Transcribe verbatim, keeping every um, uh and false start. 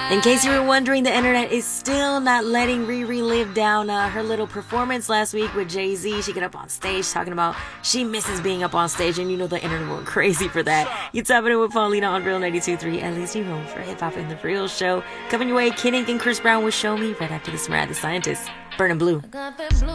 In case you were wondering, the internet is still not letting Riri live down uh, her little performance last week with Jay-Z. She got up on stage talking about she misses being up on stage, and you know the internet went crazy for that. You tapping in with Paulina on Real ninety-two point three, at least you home for Hip Hop and the Real Show. Coming your way, Kid Ink and Chris Brown will Show Me right after this. Murad the Scientist, Burning Blue.